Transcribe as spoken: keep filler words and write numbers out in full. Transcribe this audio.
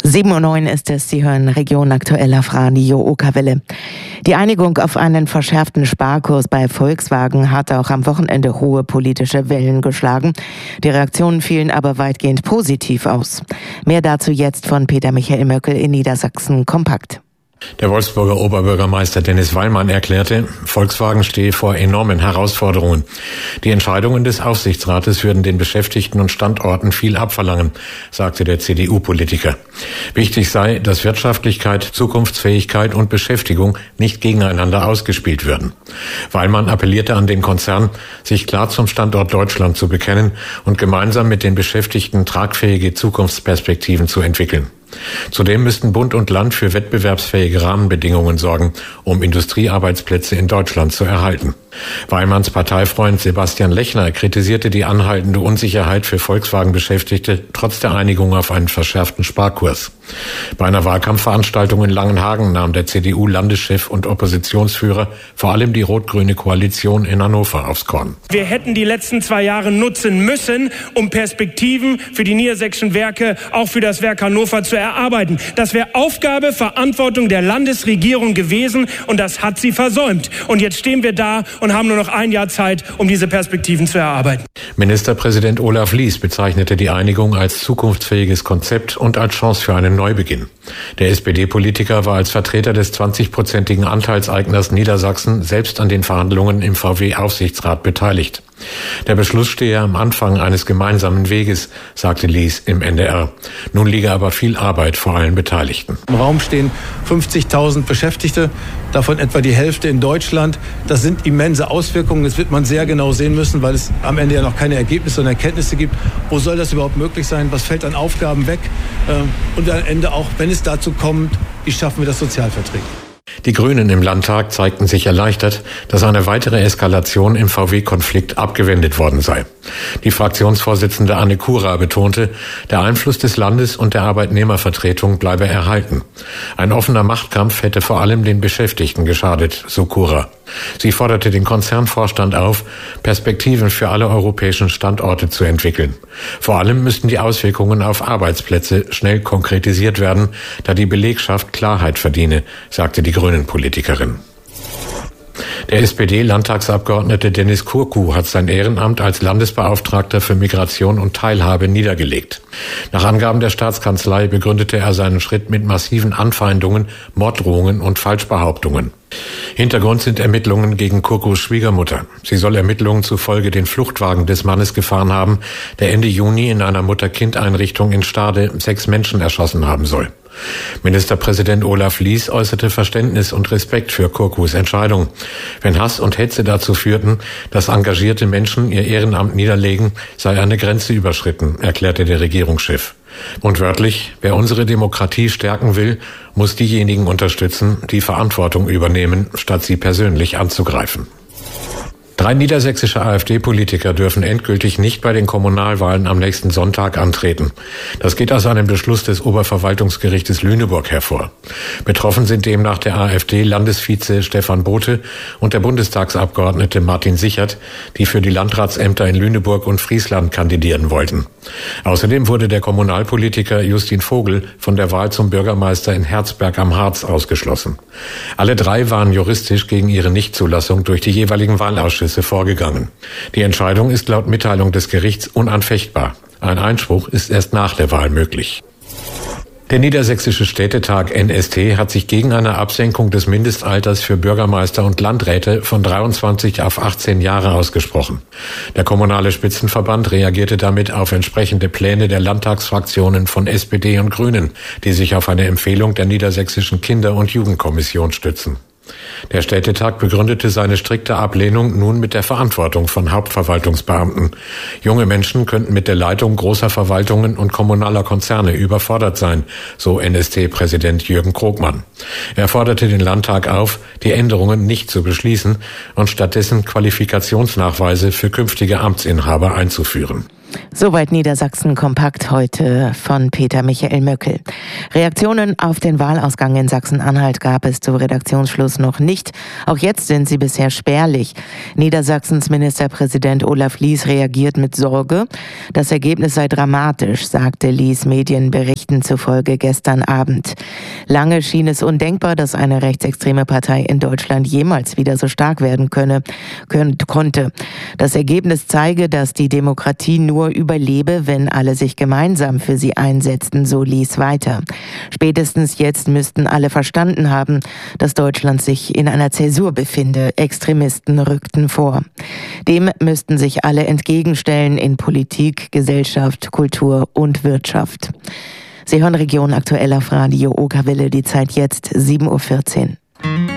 sieben Uhr neun ist es, Sie hören Region aktuell auf Radio Okerwelle. Die Einigung auf einen verschärften Sparkurs bei Volkswagen hat auch am Wochenende hohe politische Wellen geschlagen. Die Reaktionen fielen aber weitgehend positiv aus. Mehr dazu jetzt von Peter Michael Möckel in Niedersachsen kompakt. Der Wolfsburger Oberbürgermeister Dennis Weilmann erklärte, Volkswagen stehe vor enormen Herausforderungen. Die Entscheidungen des Aufsichtsrates würden den Beschäftigten und Standorten viel abverlangen, sagte der C D U-Politiker. Wichtig sei, dass Wirtschaftlichkeit, Zukunftsfähigkeit und Beschäftigung nicht gegeneinander ausgespielt würden. Weilmann appellierte an den Konzern, sich klar zum Standort Deutschland zu bekennen und gemeinsam mit den Beschäftigten tragfähige Zukunftsperspektiven zu entwickeln. Zudem müssten Bund und Land für wettbewerbsfähige Rahmenbedingungen sorgen, um Industriearbeitsplätze in Deutschland zu erhalten. Weilmanns Parteifreund Sebastian Lechner kritisierte die anhaltende Unsicherheit für Volkswagen-Beschäftigte trotz der Einigung auf einen verschärften Sparkurs. Bei einer Wahlkampfveranstaltung in Langenhagen nahm der C D U-Landeschef und Oppositionsführer vor allem die rot-grüne Koalition in Hannover aufs Korn. Wir hätten die letzten zwei Jahre nutzen müssen, um Perspektiven für die niedersächsischen Werke, auch für das Werk Hannover zu erarbeiten. Das wäre Aufgabe, Verantwortung der Landesregierung gewesen und das hat sie versäumt. Und jetzt stehen wir da und haben nur noch ein Jahr Zeit, um diese Perspektiven zu erarbeiten. Ministerpräsident Olaf Lies bezeichnete die Einigung als zukunftsfähiges Konzept und als Chance für einen Neubeginn. Der S P D-Politiker war als Vertreter des zwanzigprozentigen Anteilseigners Niedersachsen selbst an den Verhandlungen im V W-Aufsichtsrat beteiligt. Der Beschluss stehe am Anfang eines gemeinsamen Weges, sagte Lies im N D R. Nun liege aber viel Arbeit vor allen Beteiligten. Im Raum stehen fünfzigtausend Beschäftigte, davon etwa die Hälfte in Deutschland. Das sind immense Auswirkungen. Das wird man sehr genau sehen müssen, weil es am Ende ja noch keine Ergebnisse und Erkenntnisse gibt. Wo soll das überhaupt möglich sein? Was fällt an Aufgaben weg? Und am Ende auch, wenn es dazu kommt, wie schaffen wir das sozialverträglich? Die Grünen im Landtag zeigten sich erleichtert, dass eine weitere Eskalation im V W-Konflikt abgewendet worden sei. Die Fraktionsvorsitzende Anne Kura betonte, der Einfluss des Landes und der Arbeitnehmervertretung bleibe erhalten. Ein offener Machtkampf hätte vor allem den Beschäftigten geschadet, so Kura. Sie forderte den Konzernvorstand auf, Perspektiven für alle europäischen Standorte zu entwickeln. Vor allem müssten die Auswirkungen auf Arbeitsplätze schnell konkretisiert werden, da die Belegschaft Klarheit verdiene, sagte die Grünen-Politikerin. Der S P D-Landtagsabgeordnete Dennis Kurku hat sein Ehrenamt als Landesbeauftragter für Migration und Teilhabe niedergelegt. Nach Angaben der Staatskanzlei begründete er seinen Schritt mit massiven Anfeindungen, Morddrohungen und Falschbehauptungen. Hintergrund sind Ermittlungen gegen Kurkus Schwiegermutter. Sie soll Ermittlungen zufolge den Fluchtwagen des Mannes gefahren haben, der Ende Juni in einer Mutter-Kind-Einrichtung in Stade sechs Menschen erschossen haben soll. Ministerpräsident Olaf Lies äußerte Verständnis und Respekt für Kurkus Entscheidung. Wenn Hass und Hetze dazu führten, dass engagierte Menschen ihr Ehrenamt niederlegen, sei eine Grenze überschritten, erklärte der Regierungschef. Und wörtlich, wer unsere Demokratie stärken will, muss diejenigen unterstützen, die Verantwortung übernehmen, statt sie persönlich anzugreifen. Drei niedersächsische AfD-Politiker dürfen endgültig nicht bei den Kommunalwahlen am nächsten Sonntag antreten. Das geht aus einem Beschluss des Oberverwaltungsgerichtes Lüneburg hervor. Betroffen sind demnach der AfD-Landesvize Stefan Bothe und der Bundestagsabgeordnete Martin Sichert, die für die Landratsämter in Lüneburg und Friesland kandidieren wollten. Außerdem wurde der Kommunalpolitiker Justin Vogel von der Wahl zum Bürgermeister in Herzberg am Harz ausgeschlossen. Alle drei waren juristisch gegen ihre Nichtzulassung durch die jeweiligen Wahlausschüsse vorgegangen. Die Entscheidung ist laut Mitteilung des Gerichts unanfechtbar. Ein Einspruch ist erst nach der Wahl möglich. Der Niedersächsische Städtetag N S T hat sich gegen eine Absenkung des Mindestalters für Bürgermeister und Landräte von dreiundzwanzig auf achtzehn Jahre ausgesprochen. Der Kommunale Spitzenverband reagierte damit auf entsprechende Pläne der Landtagsfraktionen von S P D und Grünen, die sich auf eine Empfehlung der Niedersächsischen Kinder- und Jugendkommission stützen. Der Städtetag begründete seine strikte Ablehnung nun mit der Verantwortung von Hauptverwaltungsbeamten. Junge Menschen könnten mit der Leitung großer Verwaltungen und kommunaler Konzerne überfordert sein, so N S T-Präsident Jürgen Krogmann. Er forderte den Landtag auf, die Änderungen nicht zu beschließen und stattdessen Qualifikationsnachweise für künftige Amtsinhaber einzuführen. Soweit Niedersachsen kompakt heute von Peter Michael Möckel. Reaktionen auf den Wahlausgang in Sachsen-Anhalt gab es zu Redaktionsschluss noch nicht. Auch jetzt sind sie bisher spärlich. Niedersachsens Ministerpräsident Olaf Lies reagiert mit Sorge. Das Ergebnis sei dramatisch, sagte Lies Medienberichten zufolge gestern Abend. Lange schien es undenkbar, dass eine rechtsextreme Partei in Deutschland jemals wieder so stark werden könne, könnt, konnte. Das Ergebnis zeige, dass die Demokratie nur überlebe, wenn alle sich gemeinsam für sie einsetzten, so Lies weiter. Spätestens jetzt müssten alle verstanden haben, dass Deutschland sich in einer Zäsur befinde. Extremisten rückten vor. Dem müssten sich alle entgegenstellen in Politik, Gesellschaft, Kultur und Wirtschaft. Sie hören Region aktuell auf Radio Okerwelle, die Zeit jetzt sieben Uhr vierzehn.